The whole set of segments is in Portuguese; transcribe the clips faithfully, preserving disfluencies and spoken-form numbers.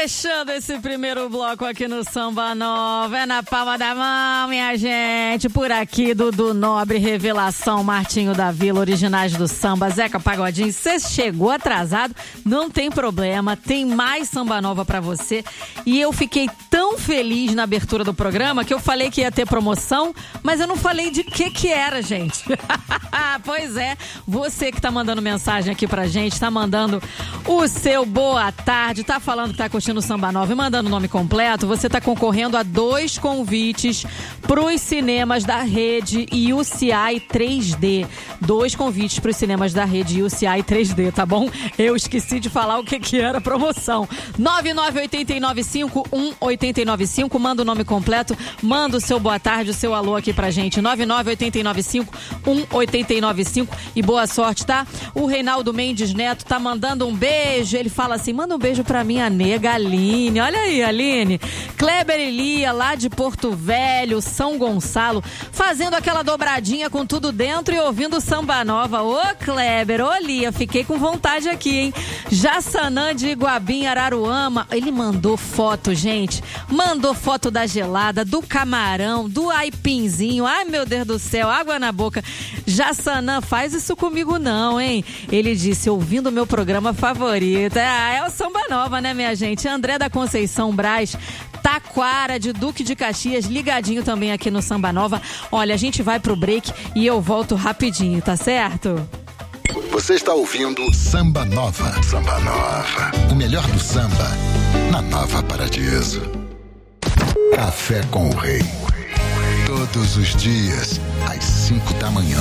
Fechando esse primeiro bloco aqui no Samba Nova, é na palma da mão, minha gente. Por aqui, Dudu Nobre, Revelação, Martinho da Vila, originais do samba, Zeca Pagodinho. Você chegou atrasado, não tem problema, tem mais Samba Nova pra você. E eu fiquei tão feliz na abertura do programa que eu falei que ia ter promoção, mas eu não falei de que que era, gente. Pois é, você que tá mandando mensagem aqui pra gente, tá mandando o seu boa tarde, tá falando que tá curtindo o Samba Nova e mandando o nome completo, você tá concorrendo a dois convites pros cinemas da rede U C I três D. Dois convites pros cinemas da rede U C I três D, tá bom? Eu esqueci de falar o que que era a promoção. nove nove oito nove cinco um oito nove cinco, manda o nome completo, manda o seu boa tarde, o seu alô aqui pra gente. nove nove oito nove cinco um oito nove cinco e boa sorte, tá? O Reinaldo Mendes Neto tá mandando um beijo, ele fala assim, manda um beijo pra minha nega Aline, olha aí Aline, Kleber Elia lá de Porto Velho, São Gonçalo, fazendo aquela dobradinha com tudo dentro e ouvindo Samba Nova. Ô Kleber, ô Lia, fiquei com vontade aqui, hein? Jassanã de Iguabim, Araruama, ele mandou foto, gente, mandou foto da gelada, do camarão, do aipinzinho, ai meu Deus do céu, água na boca. Jassanã, faz isso comigo não, hein? Ele disse, ouvindo o meu programa favorito. Ah, é o Samba Nova, né, minha gente? André da Conceição Braz, Taquara de Duque de Caxias, ligadinho também aqui no Samba Nova. Olha, a gente vai pro break e eu volto rapidinho, tá certo? Você está ouvindo Samba Nova. Samba Nova. O melhor do samba na Nova Paradiso. Café com o Rei. Todos os dias, às cinco da manhã,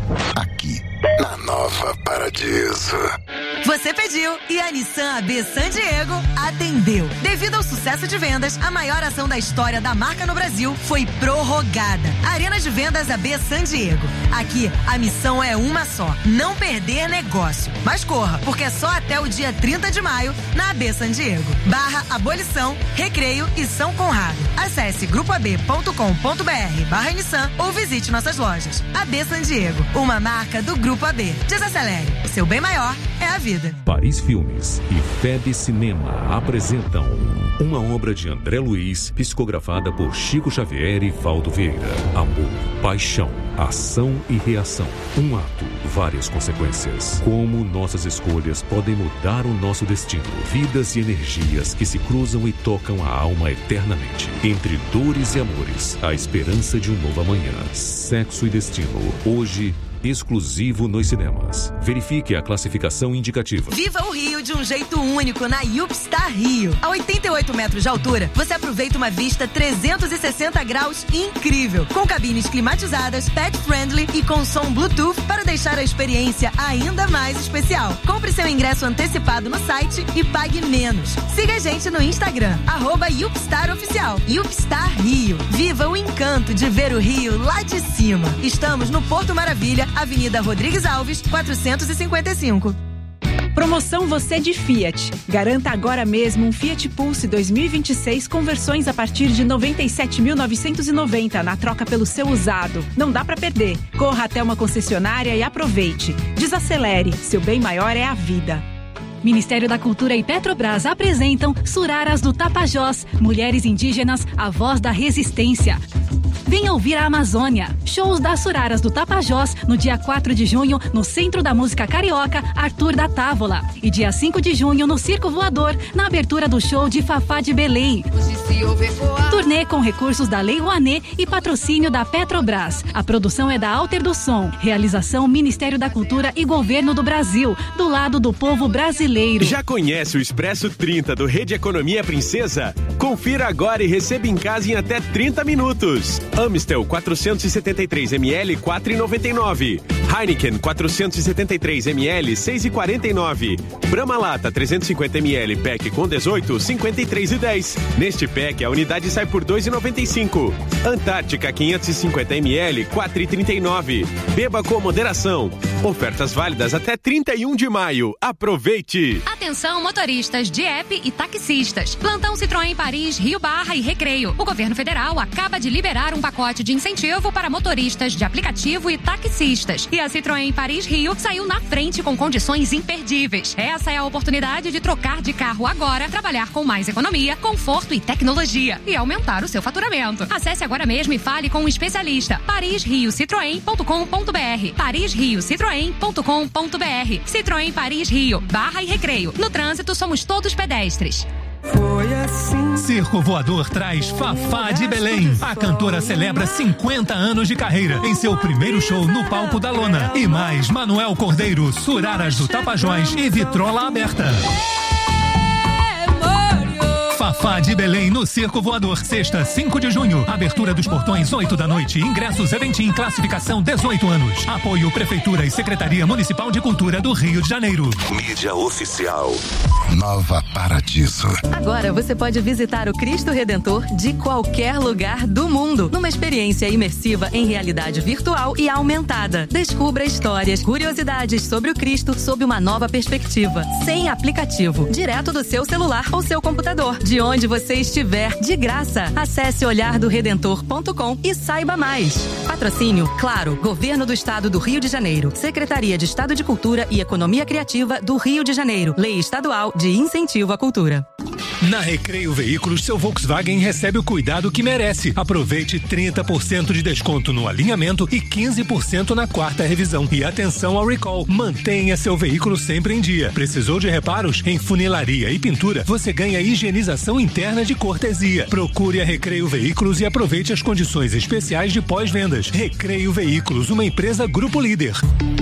aqui na Nova Paradiso. Você pediu e a Nissan A B San Diego atendeu. Devido ao sucesso de vendas, a maior ação da história da marca no Brasil foi prorrogada. Arena de Vendas A B San Diego. Aqui, a missão é uma só, não perder negócio. Mas corra, porque é só até o dia trinta de maio na A B San Diego. Barra Abolição, Recreio e São Conrado. Acesse grupo a b ponto com ponto b r barra Nissan ou visite nossas lojas. A B San Diego, uma marca do Grupo A B. Desacelere, o seu bem maior é a vida. Paris Filmes e F E B Cinema apresentam uma obra de André Luiz, psicografada por Chico Xavier e Valdo Vieira. Amor, paixão, ação e reação. Um ato, várias consequências. Como nossas escolhas podem mudar o nosso destino. Vidas e energias que se cruzam e tocam a alma eternamente. Entre dores e amores, a esperança de um novo amanhã. Sexo e destino. Hoje, exclusivo nos cinemas. Verifique a classificação indicativa. Viva o Rio de um jeito único na Yupstar Rio. A oitenta e oito metros de altura, você aproveita uma vista trezentos e sessenta graus incrível, com cabines climatizadas, pet friendly e com som Bluetooth para deixar a experiência ainda mais especial. Compre seu ingresso antecipado no site e pague menos. Siga a gente no Instagram, arroba Yupstar Oficial. Yupstar Rio. Viva o encanto de ver o Rio lá de cima. Estamos no Porto Maravilha, Avenida Rodrigues Alves, quatrocentos e cinquenta e cinco. Promoção Você de Fiat. Garanta agora mesmo um Fiat Pulse dois mil e vinte e seis com versões a partir de noventa e sete mil novecentos e noventa na troca pelo seu usado. Não dá pra perder. Corra até uma concessionária e aproveite. Desacelere. Seu bem maior é a vida. Ministério da Cultura e Petrobras apresentam Suraras do Tapajós, Mulheres Indígenas, a voz da resistência. Venha ouvir a Amazônia. Shows das Suraras do Tapajós no dia quatro de junho no Centro da Música Carioca, Arthur da Távola. E dia cinco de junho no Circo Voador, na abertura do show de Fafá de Belém. Turnê com recursos da Lei Rouanet e patrocínio da Petrobras. A produção é da Alter do Som. Realização Ministério da Cultura e Governo do Brasil, do lado do povo brasileiro. Já conhece o Expresso trinta do Rede Economia Princesa? Confira agora e receba em casa em até trinta minutos. Amstel quatrocentos e setenta e três mililitros, quatro reais e noventa e nove centavos. Heineken quatrocentos e setenta e três mililitros, seis reais e quarenta e nove centavos. Brahma Lata trezentos e cinquenta mililitros, pack com dezoito, cinquenta e três reais e dez centavos. Neste pack, a unidade sai por dois reais e noventa e cinco centavos. Antártica quinhentos e cinquenta mililitros, quatro reais e trinta e nove centavos. Beba com moderação. Ofertas válidas até trinta e um de maio. Aproveite! Atenção, motoristas de app e taxistas. Plantão Citroën Paris, Rio Barra e Recreio. O governo federal acaba de liberar um pacote de incentivo para motoristas de aplicativo e taxistas. E a Citroën Paris Rio saiu na frente com condições imperdíveis. Essa é a oportunidade de trocar de carro agora, trabalhar com mais economia, conforto e tecnologia e aumentar o seu faturamento. Acesse agora mesmo e fale com um especialista. paris rio citroen ponto com ponto br. paris rio citroen ponto com ponto br. Citroën Paris Rio, Barra e Recreio. No trânsito somos todos pedestres. Foi assim. Circo Voador traz Fafá de Belém. A cantora celebra cinquenta anos de carreira em seu primeiro show no palco da Lona. E mais Manuel Cordeiro, Suraras do Tapajós e Vitrola Aberta. Fafá de Belém no Circo Voador, sexta, cinco de junho. Abertura dos portões, oito da noite. Ingressos Eventim, classificação dezoito anos. Apoio Prefeitura e Secretaria Municipal de Cultura do Rio de Janeiro. Mídia oficial. Nova Paradiso. Agora você pode visitar o Cristo Redentor de qualquer lugar do mundo, numa experiência imersiva em realidade virtual e aumentada. Descubra histórias, curiosidades sobre o Cristo sob uma nova perspectiva, sem aplicativo, direto do seu celular ou seu computador, de onde você estiver, de graça. Acesse olhar do redentor ponto com e saiba mais. Patrocínio, claro, Governo do Estado do Rio de Janeiro, Secretaria de Estado de Cultura e Economia Criativa do Rio de Janeiro, Lei Estadual de Incentivo à Cultura. Na Recreio Veículos, seu Volkswagen recebe o cuidado que merece. Aproveite trinta por cento de desconto no alinhamento e quinze por cento na quarta revisão. E atenção ao recall. Mantenha seu veículo sempre em dia. Precisou de reparos? Em funilaria e pintura, você ganha higienização interna de cortesia. Procure a Recreio Veículos e aproveite as condições especiais de pós-vendas. Recreio Veículos, uma empresa Grupo Líder.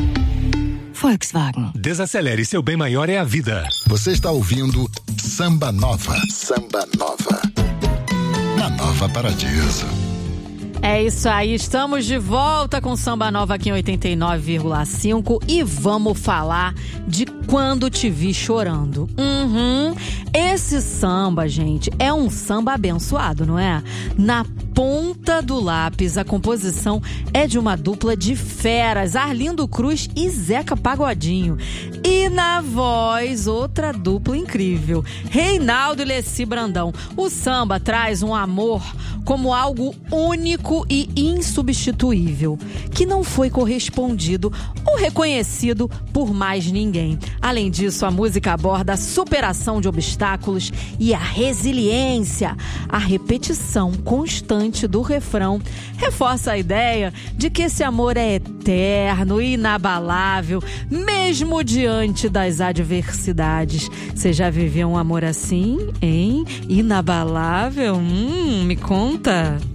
Volkswagen. Desacelere, seu bem maior é a vida. Você está ouvindo Samba Nova. Samba Nova. Na Nova Paradiso. É isso aí, estamos de volta com Samba Nova aqui em oitenta e nove vírgula cinco e vamos falar de Quando Te Vi Chorando. Uhum. Esse samba, gente, é um samba abençoado, não é? Na ponta do lápis, a composição é de uma dupla de feras, Arlindo Cruz e Zeca Pagodinho. E na voz, outra dupla incrível, Reinaldo e Leci Brandão. O samba traz um amor como algo único e insubstituível, que não foi correspondido ou reconhecido por mais ninguém. Além disso, a música aborda a superação de obstáculos e a resiliência. A repetição constante do refrão reforça a ideia de que esse amor é eterno e inabalável, mesmo diante das adversidades. Você já viveu um amor assim, hein? Inabalável? Hum, me conta.